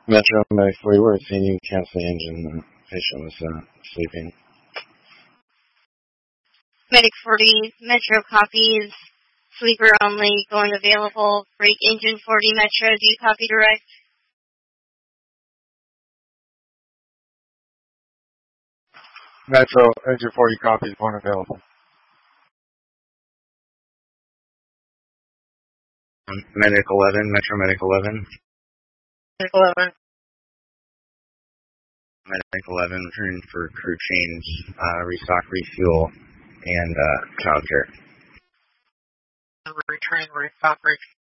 Metro Medic 40, we're seeing you cancel the engine. The patient was sleeping. Medic 40, Metro copies. Sleeper only, going available. Break engine 40, Metro, do you copy direct? Metro, engine 40 copies, going available. Medic 11, Metro Medic 11. Medic 11. Medic 11, return for crew change, restock, refuel, and child care. Returning restock, refuel.